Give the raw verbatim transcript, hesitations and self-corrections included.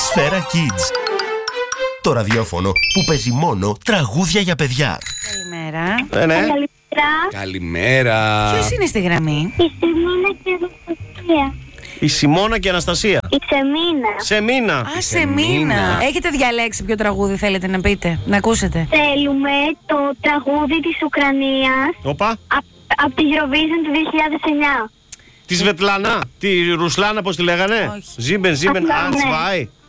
Σφαίρα Kids. Το ραδιόφωνο που παίζει μόνο τραγούδια για παιδιά. Καλημέρα. Ε, ναι. Καλημέρα. Καλημέρα. Ποιος είναι στη γραμμή? Η Σεμίνα και η Αναστασία. Η Σιμώνα και η Αναστασία. Η Σεμίνα. Σεμίνα. Α, σε μήνα. Έχετε διαλέξει ποιο τραγούδι θέλετε να πείτε, να ακούσετε? Θέλουμε το τραγούδι της Ουκρανίας Οπα. από τη Eurovision του δύο χιλιάδες εννιά. Τη Σβετλάνα. Τη Ρουσλάνα, πώς τη λέγανε. Όχι. Ζίμπεν, Ζίμπεν, Απλά, Ans ναι. Βάι.